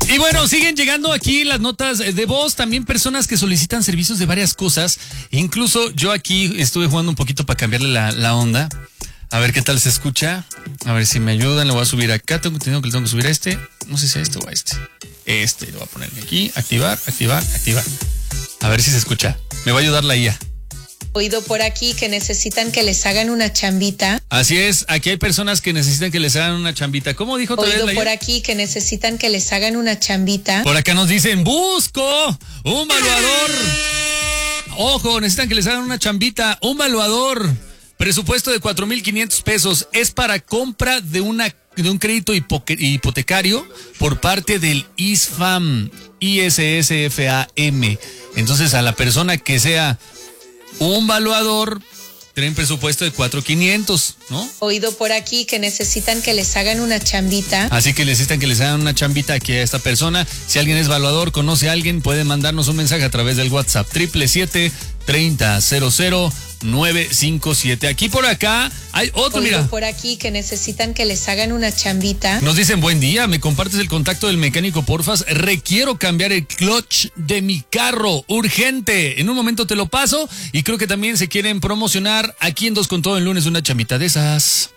Y bueno, siguen llegando aquí las notas de voz, también personas que solicitan servicios de varias cosas. Incluso yo aquí estuve jugando un poquito para cambiarle la onda. A ver qué tal se escucha. A ver si me ayudan. Lo voy a subir acá. Tengo que subir a este. No sé si a este o a este. Este lo voy a poner aquí. Activar. A ver si se escucha. Me va a ayudar la IA. Oído por aquí que necesitan que les hagan una chambita. Así es, aquí hay personas que necesitan que les hagan una chambita. ¿Cómo dijo otra vez la IA? Oído por aquí que necesitan que les hagan una chambita. Por acá nos dicen, busco un valuador. Ojo, necesitan que les hagan una chambita, un valuador. Presupuesto de 4,500 pesos. Es para compra de un crédito hipotecario por parte del ISFAM. Entonces, a la persona que sea un valuador, tienen presupuesto de 4,500, ¿no? Oído por aquí que necesitan que les hagan una chambita. Así que necesitan que les hagan una chambita aquí a esta persona. Si alguien es valuador, conoce a alguien, puede mandarnos un mensaje a través del WhatsApp 777-3000-957. Aquí por acá hay otro, Oído mira. por aquí que necesitan que les hagan una chambita. Nos dicen, buen día, ¿me compartes el contacto del mecánico, porfas? Requiero cambiar el clutch de mi carro, urgente. En un momento te lo paso y creo que también se quieren promocionar aquí en Dos con Todo el lunes una chambita de esas.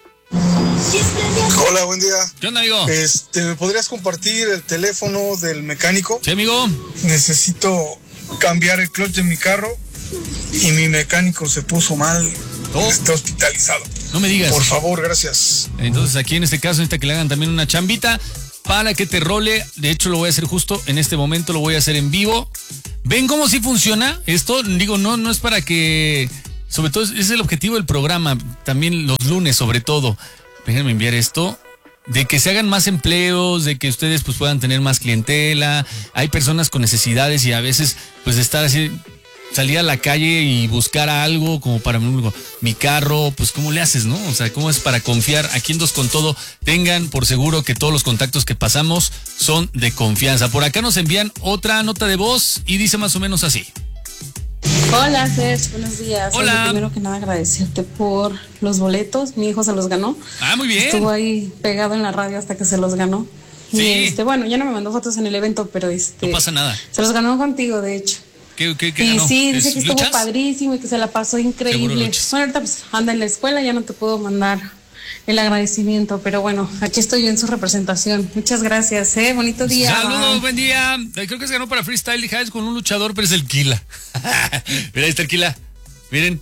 Hola, buen día. ¿Qué onda, amigo? ¿Me podrías compartir el teléfono del mecánico? Sí, amigo. Necesito cambiar el clutch de mi carro y mi mecánico se puso mal. Está hospitalizado. No me digas. Por favor, gracias. Entonces aquí en este caso necesita que le hagan también una chambita para que te role. De hecho lo voy a hacer justo en este momento, lo voy a hacer en vivo. ¿Ven cómo sí funciona? Esto, digo, no es para que... Sobre todo es el objetivo del programa, también los lunes sobre todo. Déjenme enviar esto. De que se hagan más empleos, de que ustedes pues puedan tener más clientela. Hay personas con necesidades y a veces pues estar así... Salir a la calle y buscar algo como para mi carro, pues ¿cómo le haces, no? O sea, ¿cómo es para confiar? Aquí en Dos con Todo, tengan por seguro que todos los contactos que pasamos son de confianza. Por acá nos envían otra nota de voz y dice más o menos así. Hola, Sergio, buenos días. Hola. Oye, primero que nada agradecerte por los boletos, mi hijo se los ganó. Ah, muy bien. Estuvo ahí pegado en la radio hasta que se los ganó. Sí. Y bueno, ya no me mandó fotos en el evento, pero no pasa nada. Se los ganó contigo, de hecho. ¿Qué y ganó? sí, dice que estuvo ¿luchas? Padrísimo y que se la pasó increíble. Bueno, ahorita pues anda en la escuela, ya no te puedo mandar el agradecimiento, pero bueno, aquí estoy yo en su representación. Muchas gracias, bonito día. Saludos, buen día. Creo que se ganó para Freestyle Highs con un luchador, pero es el Kila. Mira, ahí está el Kila. Miren.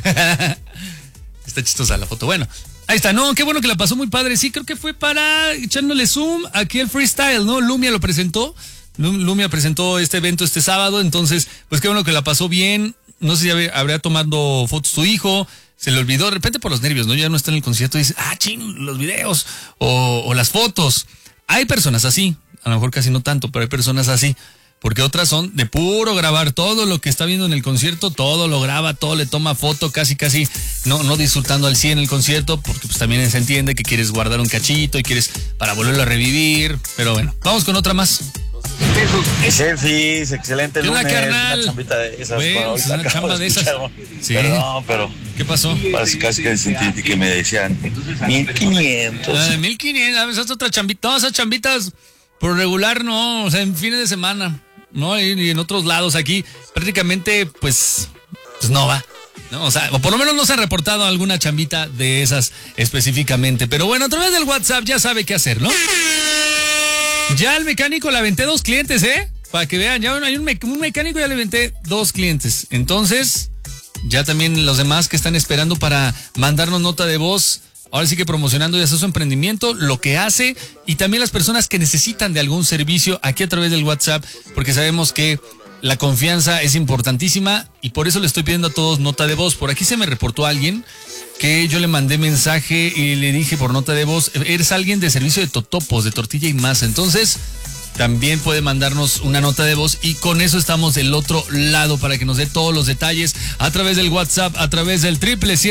Está chistosa la foto. Bueno, ahí está. No, qué bueno que la pasó muy padre. Sí, creo que fue para echándole zoom aquí el freestyle, ¿no? Lumia lo presentó. Lumia presentó este evento este sábado, entonces, pues qué bueno que la pasó bien. No sé si habría tomado fotos tu hijo, se le olvidó de repente por los nervios, ¿no? Ya no está en el concierto y dice, los videos o las fotos. Hay personas así, a lo mejor casi no tanto, pero hay personas así, porque otras son de puro grabar todo lo que está viendo en el concierto, todo lo graba, todo le toma foto, casi no disfrutando al 100 el concierto, porque pues también se entiende que quieres guardar un cachito y quieres para volverlo a revivir, pero bueno, vamos con otra más. Selfies, excelente lunes, carnal. una chambita de esas. Una chamba de esas. Sí. Perdón, pero... ¿Qué pasó? Casi que sentí que me decían 1,500. 1,500, esas otras chambitas. No, esas chambitas por regular no, o sea, en fines de semana, ¿no? Y en otros lados aquí prácticamente pues no va. ¿No? O sea, o por lo menos no se ha reportado alguna chambita de esas específicamente. Pero bueno, a través del WhatsApp ya sabe qué hacer, ¿no? Ya al mecánico le aventé 2 clientes, para que vean, ya hay un mecánico, ya le aventé 2 clientes. Entonces, ya también los demás que están esperando para mandarnos nota de voz, ahora sí que promocionando ya sea su emprendimiento, lo que hace, y también las personas que necesitan de algún servicio aquí a través del WhatsApp, porque sabemos que la confianza es importantísima y por eso le estoy pidiendo a todos nota de voz. Por aquí se me reportó alguien que yo le mandé mensaje y le dije por nota de voz, eres alguien de servicio de totopos, de tortilla y masa. Entonces, también puede mandarnos una nota de voz y con eso estamos del otro lado para que nos dé todos los detalles a través del WhatsApp, a través del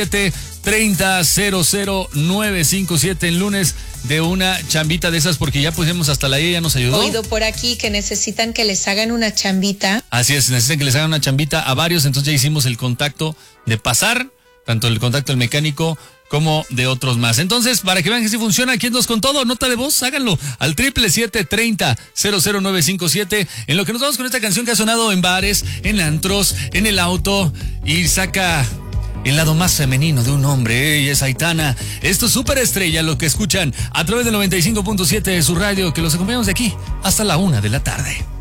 777-3000-957 el lunes de una chambita de esas, porque ya pusimos hasta la ella nos ayudó. Oído por aquí que necesitan que les hagan una chambita. Así es, necesitan que les hagan una chambita a varios, entonces ya hicimos el contacto de pasar, tanto el contacto del mecánico como de otros más. Entonces, para que vean que sí funciona, aquí en Dos con Todo, nota de voz, háganlo al 777-30-00957, en lo que nos vamos con esta canción que ha sonado en bares, en antros, en el auto, y saca el lado más femenino de un hombre. Ella es Aitana. Esto es Superestrella, lo que escuchan a través del 95.7 de su radio, que los acompañamos de aquí hasta la 1 de la tarde.